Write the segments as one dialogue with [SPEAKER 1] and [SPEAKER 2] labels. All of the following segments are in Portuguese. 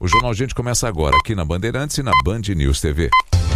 [SPEAKER 1] O Jornal Gente começa agora aqui na Bandeirantes e na Band News TV.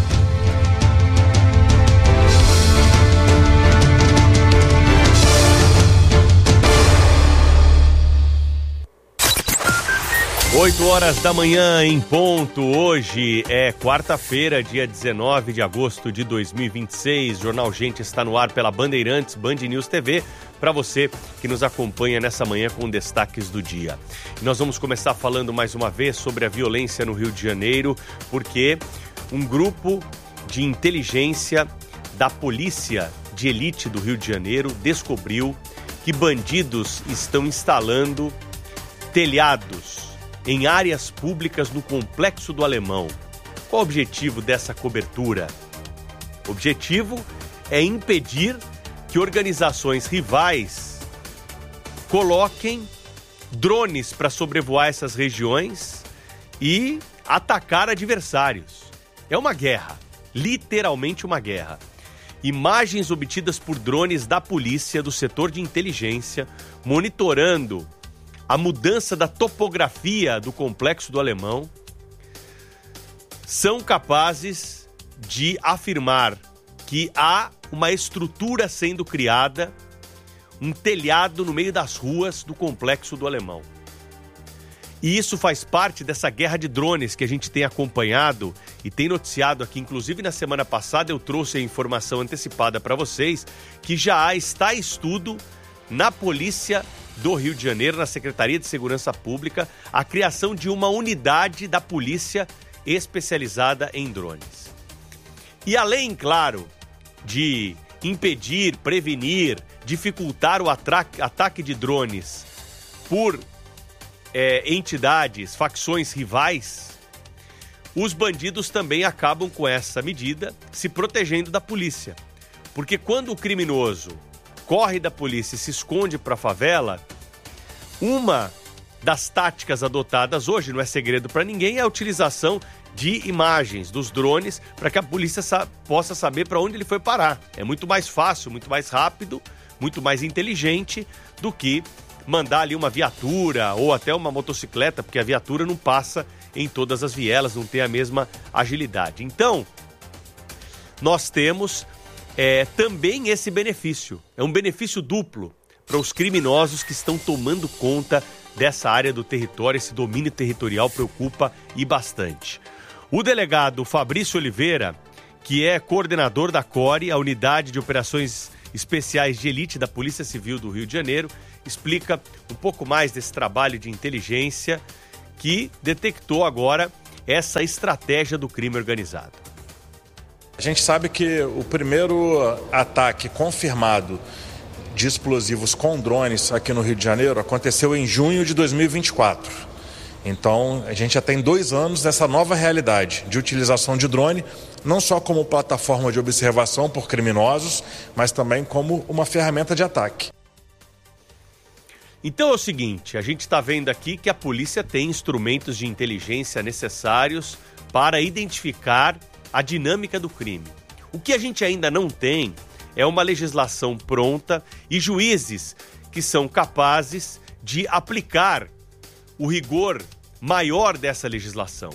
[SPEAKER 2] Oito horas da manhã em ponto. Hoje é quarta-feira, dia 19 de agosto de 2026. Jornal Gente está no ar pela Bandeirantes, Band News TV, para você que nos acompanha nessa manhã com destaques do dia. E nós vamos começar falando mais uma vez sobre a violência no Rio de Janeiro, porque um grupo de inteligência da Polícia de Elite do Rio de Janeiro descobriu que bandidos estão instalando telhados em áreas públicas no Complexo do Alemão. Qual o objetivo dessa cobertura? O objetivo é impedir que organizações rivais coloquem drones para sobrevoar essas regiões e atacar adversários. É uma guerra, literalmente uma guerra. Imagens obtidas por drones da polícia do setor de inteligência monitorando a mudança da topografia do Complexo do Alemão são capazes de afirmar que há uma estrutura sendo criada, um telhado no meio das ruas do Complexo do Alemão. E isso faz parte dessa guerra de drones que a gente tem acompanhado e tem noticiado aqui. Inclusive, na semana passada eu trouxe a informação antecipada para vocês que já está estudo na Polícia do Rio de Janeiro, na Secretaria de Segurança Pública, a criação de uma unidade da polícia especializada em drones. E além, claro, de impedir, prevenir, dificultar o ataque de drones por entidades, facções rivais, os bandidos também acabam com essa medida se protegendo da polícia. Porque quando o criminoso corre da polícia e se esconde para a favela, uma das táticas adotadas hoje, não é segredo para ninguém, é a utilização de imagens dos drones para que a polícia possa saber para onde ele foi parar. É muito mais fácil, muito mais rápido, muito mais inteligente do que mandar ali uma viatura ou até uma motocicleta, porque a viatura não passa em todas as vielas, não tem a mesma agilidade. Então, nós temos também esse benefício. É um benefício duplo para os criminosos que estão tomando conta dessa área do território. Esse domínio territorial preocupa e bastante. O delegado Fabrício Oliveira, que é coordenador da CORE, a Unidade de Operações Especiais de Elite da Polícia Civil do Rio de Janeiro, explica um pouco mais desse trabalho de inteligência que detectou agora essa estratégia do crime organizado.
[SPEAKER 3] A gente sabe que o primeiro ataque confirmado de explosivos com drones aqui no Rio de Janeiro aconteceu em junho de 2024. Então, a gente já tem 2 anos dessa nova realidade de utilização de drone, não só como plataforma de observação por criminosos, mas também como uma ferramenta de ataque.
[SPEAKER 2] Então é o seguinte, a gente está vendo aqui que a polícia tem instrumentos de inteligência necessários para identificar a dinâmica do crime. O que a gente ainda não tem é uma legislação pronta e juízes que são capazes de aplicar o rigor maior dessa legislação.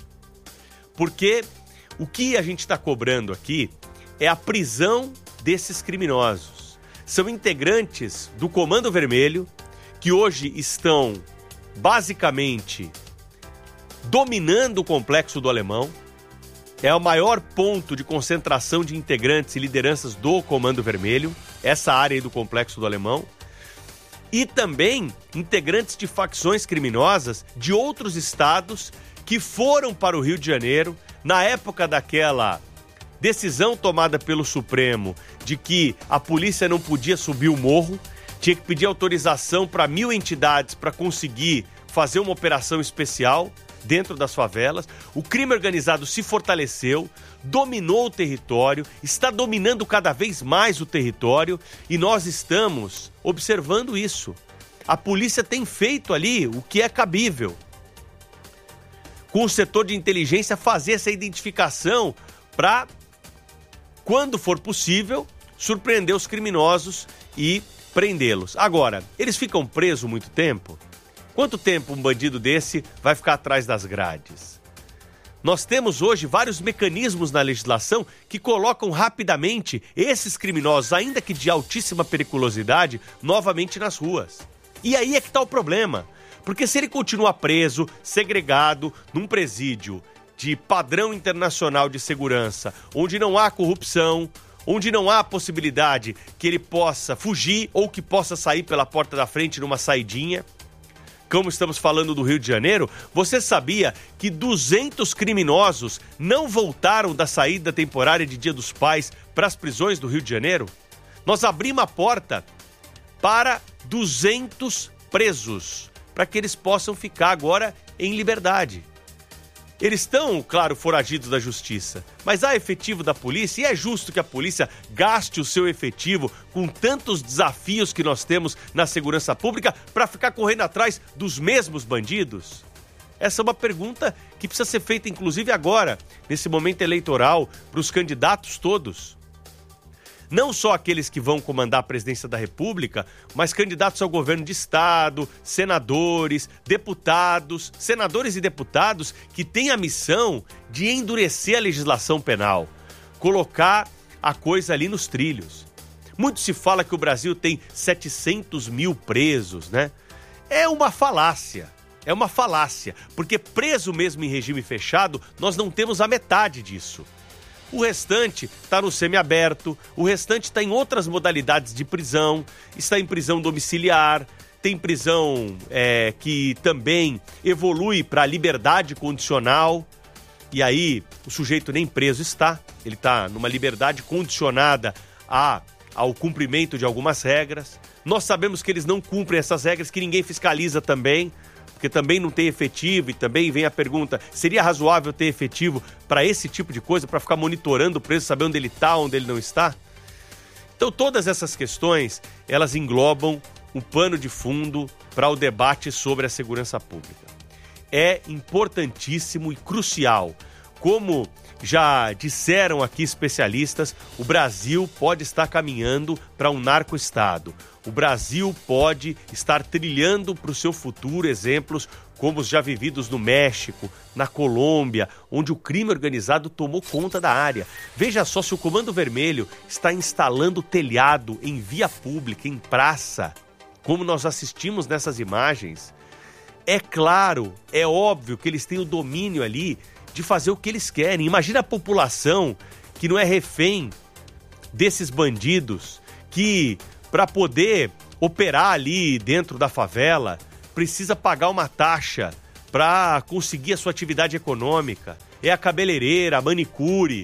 [SPEAKER 2] Porque o que a gente está cobrando aqui é a prisão desses criminosos. São integrantes do Comando Vermelho que hoje estão basicamente dominando o Complexo do Alemão. É o maior ponto de concentração de integrantes e lideranças do Comando Vermelho, essa área aí do Complexo do Alemão. E também integrantes de facções criminosas de outros estados que foram para o Rio de Janeiro na época daquela decisão tomada pelo Supremo de que a polícia não podia subir o morro, tinha que pedir autorização para 1.000 entidades para conseguir fazer uma operação especial dentro das favelas. O crime organizado se fortaleceu, dominou o território, está dominando cada vez mais o território e nós estamos observando isso. A polícia tem feito ali o que é cabível, com o setor de inteligência fazer essa identificação para, quando for possível, surpreender os criminosos e prendê-los. Agora, eles ficam presos muito tempo? Quanto tempo um bandido desse vai ficar atrás das grades? Nós temos hoje vários mecanismos na legislação que colocam rapidamente esses criminosos, ainda que de altíssima periculosidade, novamente nas ruas. E aí é que está o problema. Porque se ele continua preso, segregado, num presídio de padrão internacional de segurança, onde não há corrupção, onde não há possibilidade que ele possa fugir ou que possa sair pela porta da frente numa saidinha, como estamos falando do Rio de Janeiro, você sabia que 200 criminosos não voltaram da saída temporária de Dia dos Pais para as prisões do Rio de Janeiro? Nós abrimos a porta para 200 presos, para que eles possam ficar agora em liberdade. Eles estão, claro, foragidos da justiça, mas há efetivo da polícia e é justo que a polícia gaste o seu efetivo com tantos desafios que nós temos na segurança pública para ficar correndo atrás dos mesmos bandidos? Essa é uma pergunta que precisa ser feita, inclusive agora, nesse momento eleitoral, para os candidatos todos. Não só aqueles que vão comandar a presidência da República, mas candidatos ao governo de estado, senadores, deputados, senadores e deputados que têm a missão de endurecer a legislação penal, colocar a coisa ali nos trilhos. Muito se fala que o Brasil tem 700 mil presos, né? É uma falácia, porque preso mesmo em regime fechado, nós não temos a metade disso. O restante está no semiaberto, o restante está em outras modalidades de prisão, está em prisão domiciliar, tem prisão que também evolui para a liberdade condicional, e aí o sujeito nem preso está, ele está numa liberdade condicionada ao cumprimento de algumas regras. Nós sabemos que eles não cumprem essas regras, que ninguém fiscaliza também, porque também não tem efetivo, e também vem a pergunta, seria razoável ter efetivo para esse tipo de coisa, para ficar monitorando o preso, saber onde ele está, onde ele não está? Então todas essas questões, elas englobam um pano de fundo para o debate sobre a segurança pública. É importantíssimo e crucial, como já disseram aqui especialistas, o Brasil pode estar caminhando para um narco-estado. O Brasil pode estar trilhando para o seu futuro exemplos como os já vividos no México, na Colômbia, onde o crime organizado tomou conta da área. Veja só, se o Comando Vermelho está instalando telhado em via pública, em praça, como nós assistimos nessas imagens, é claro, é óbvio que eles têm o domínio ali de fazer o que eles querem. Imagina a população que não é refém desses bandidos, que para poder operar ali dentro da favela precisa pagar uma taxa para conseguir a sua atividade econômica. É a cabeleireira, a manicure.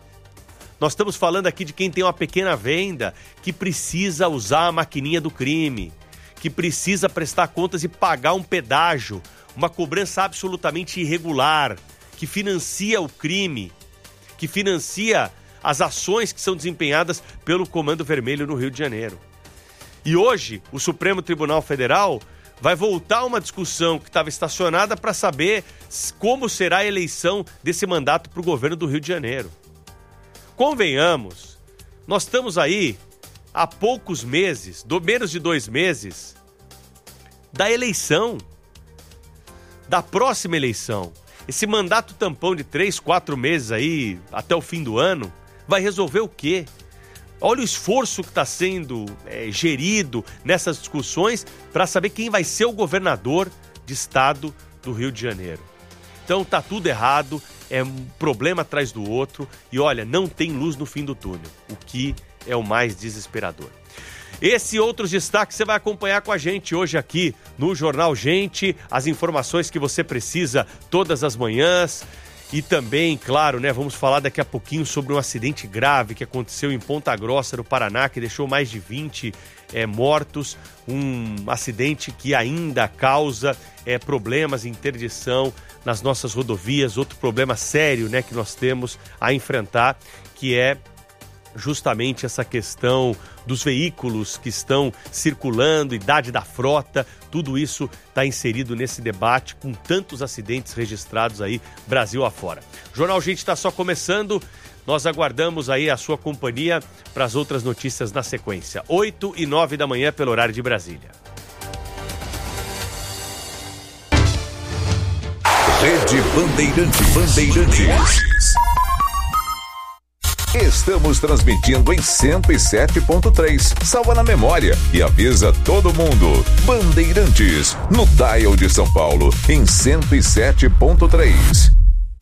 [SPEAKER 2] Nós estamos falando aqui de quem tem uma pequena venda, que precisa usar a maquininha do crime, que precisa prestar contas e pagar um pedágio, uma cobrança absolutamente irregular, que financia o crime, que financia as ações que são desempenhadas pelo Comando Vermelho no Rio de Janeiro. E hoje, o Supremo Tribunal Federal vai voltar a uma discussão que estava estacionada para saber como será a eleição desse mandato para o governo do Rio de Janeiro. Convenhamos, nós estamos aí há poucos meses, menos de 2 meses, da eleição, da próxima eleição. Esse mandato tampão de 3, 4 meses aí, até o fim do ano, vai resolver o quê? Olha o esforço que está sendo gerido nessas discussões para saber quem vai ser o governador de estado do Rio de Janeiro. Então tá tudo errado, é um problema atrás do outro e olha, não tem luz no fim do túnel, o que é o mais desesperador. Esse e outros destaques você vai acompanhar com a gente hoje aqui no Jornal Gente, as informações que você precisa todas as manhãs. E também, claro, né, vamos falar daqui a pouquinho sobre um acidente grave que aconteceu em Ponta Grossa, no Paraná, que deixou mais de 20 mortos. Um acidente que ainda causa problemas de interdição nas nossas rodovias. Outro problema sério, né, que nós temos a enfrentar, que é justamente essa questão dos veículos que estão circulando, idade da frota, tudo isso está inserido nesse debate com tantos acidentes registrados aí Brasil afora. O Jornal Gente está só começando, nós aguardamos aí a sua companhia para as outras notícias na sequência, 8 e 9 da manhã pelo horário de Brasília.
[SPEAKER 1] Rede Bandeirantes. Estamos transmitindo em 107.3. Salva na memória e avisa todo mundo. Bandeirantes, no dial de São Paulo, em 107.3.